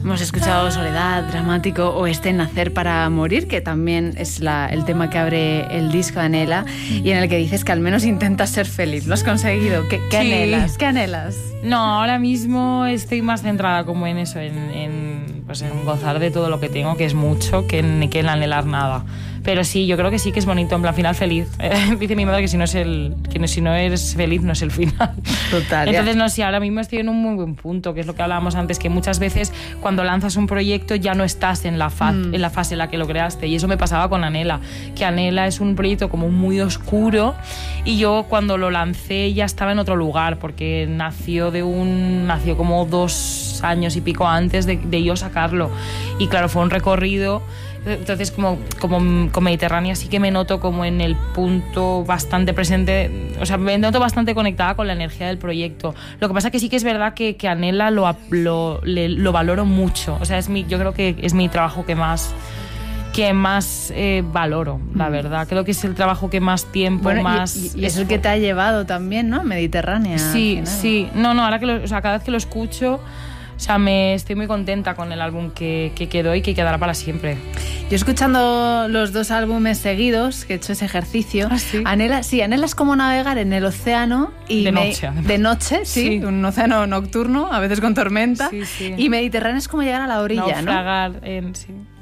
Hemos escuchado Soledad, Dramático, o Nacer para morir, que también es el tema que abre el disco de Anhela, y en el que dices que al menos intentas ser feliz. ¿Lo has conseguido? ¿Qué anhelas? ¿Qué anhelas? No, ahora mismo estoy más centrada como en eso, en gozar de todo lo que tengo, que es mucho, que en anhelar nada. Pero sí, yo creo que sí que es bonito, en plan, final feliz. Dice mi madre que si no eres feliz no es el final. Total. Entonces, no sé, ahora mismo estoy en un muy buen punto, que es lo que hablábamos antes, que muchas veces cuando lanzas un proyecto ya no estás en la fase en la que lo creaste. Y eso me pasaba con Anhela, que Anhela es un proyecto como muy oscuro, y yo cuando lo lancé ya estaba en otro lugar, porque nació como 2 años y pico antes de yo sacarlo. Y claro, fue un recorrido. Entonces, como con Mediterránea sí que me noto como en el punto bastante presente, o sea, me noto bastante conectada con la energía del proyecto. Lo que pasa que sí que es verdad que Anhela lo valoro mucho. O sea, yo creo que es mi trabajo que más valoro, la verdad. Creo que es el trabajo que más tiempo, y es el que te ha llevado también, ¿no? Mediterránea. Sí. No, ahora cada vez que lo escucho, o sea, estoy muy contenta con el álbum que quedó y que quedará para siempre. Yo escuchando los 2 álbumes seguidos, que he hecho ese ejercicio, ¿sí? Anhela es como navegar en el océano y de noche, sí, un océano nocturno, a veces con tormenta, sí. y Mediterráneo es como llegar a la orilla, naufragar, ¿no? Sí.